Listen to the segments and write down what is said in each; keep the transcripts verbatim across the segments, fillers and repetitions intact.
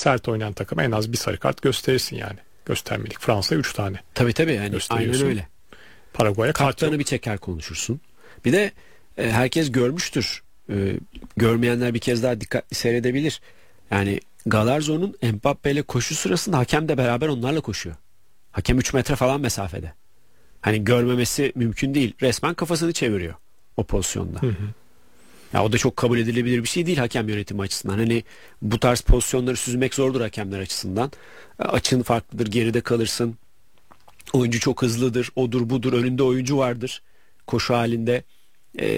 sert oynayan takıma en az bir sarı kart gösterirsin yani. Göstermelik. Fransa üç tane. Tabii tabii yani aynen öyle. Paraguay'a kart Kartlarını yok. bir çeker konuşursun. Bir de e, herkes görmüştür. E, görmeyenler bir kez daha dikkatli seyredebilir. Yani Gallardo'nun Mbappe ile koşu sırasında hakem de beraber onlarla koşuyor. Hakem üç metre falan mesafede. Hani görmemesi mümkün değil. Resmen kafasını çeviriyor o pozisyonda. Hı hı. Ya o da çok kabul edilebilir bir şey değil hakem yönetimi açısından. Hani bu tarz pozisyonları süzmek zordur hakemler açısından. Açın farklıdır, geride kalırsın. Oyuncu çok hızlıdır, odur budur, önünde oyuncu vardır koşu halinde. Ee,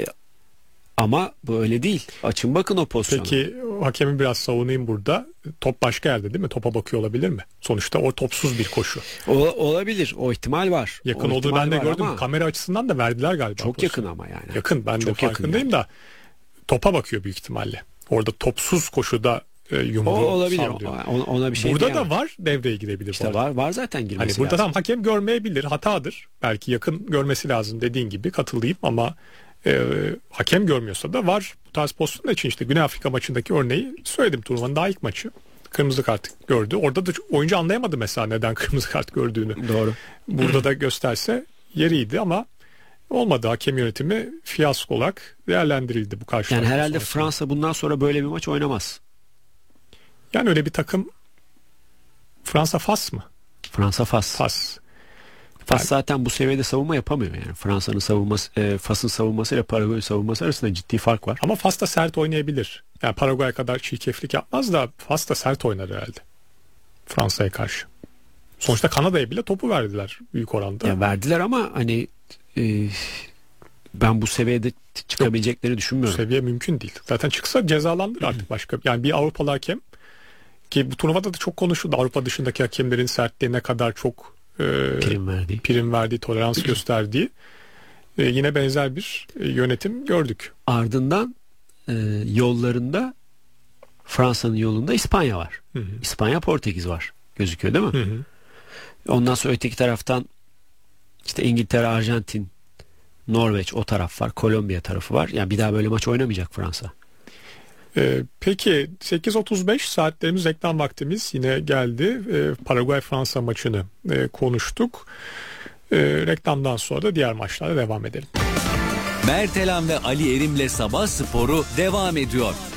ama bu öyle değil. Açın bakın o pozisyona. Peki hakemi biraz savunayım burada. Top başka yerde değil mi? Topa bakıyor olabilir mi? Sonuçta o topsuz bir koşu. O, olabilir. O ihtimal var. Yakın o olduğunu ben de gördüm. Ama Kamera açısından da verdiler galiba. çok yakın ama yani. Yakın, ben çok de farkındayım yani. Da topa bakıyor büyük ihtimalle. Orada topsuz koşuda e, yumruğu o olabilir. sallıyor. Ona, ona bir şey burada diyemem. da var, devreye girebilir. İşte var var zaten girmesi hani burada lazım. tam hakem görmeyebilir, hatadır. Belki yakın görmesi lazım dediğin gibi, katılayım ama e, hakem görmüyorsa da var. Bu tarz pozisyonlar için işte Güney Afrika maçındaki örneği söyledim, turnuvanın daha ilk maçı. Kırmızı kart gördü. Orada da oyuncu anlayamadı mesela neden kırmızı kart gördüğünü. Doğru. Burada da gösterse yeriydi ama olmadı. Hakem yönetimi fiyasko olarak değerlendirildi bu karşılaşma. Yani herhalde sonrasında. Fransa bundan sonra böyle bir maç oynamaz. Yani öyle bir takım. Fransa Fas mı? Fransa Fas. Fas. Fas Yani, zaten bu seviyede savunma yapamıyor yani. Fransa'nın savunması, e, Fas'ın savunması ile Paraguay savunması arasında ciddi fark var. ama Fas da sert oynayabilir. Yani Paraguay kadar çirkeflik yapmaz da Fas da sert oynar herhalde. Fransa'ya karşı. Sonuçta Kanada'ya bile topu verdiler büyük oranda. Ya verdiler ama hani e, ben bu seviyede çıkabileceklerini Yok, düşünmüyorum. Bu seviye mümkün değil. Zaten çıksa cezalandır artık başka. Yani bir Avrupalı hakem, ki bu turnuvada da çok konuşuldu. Avrupa dışındaki hakemlerin sertliği ne kadar çok e, Prim verdiği. prim verdiği, tolerans gösterdiği. E, yine benzer bir e, yönetim gördük. Ardından e, yollarında Fransa'nın yolunda İspanya var. Hı hı. İspanya, Portekiz var. Gözüküyor değil mi? Hı hı. Ondan sonra öteki taraftan işte İngiltere, Arjantin, Norveç o taraf var. Kolombiya tarafı var. Yani bir daha böyle maç oynamayacak Fransa. Ee, peki sekiz otuz beş saatlerimiz, reklam vaktimiz yine geldi. Ee, Paraguay-Fransa maçını e, konuştuk. Ee, reklamdan sonra da diğer maçlara devam edelim. Mertelan ve Ali Erim'le Sabah Sporu devam ediyor.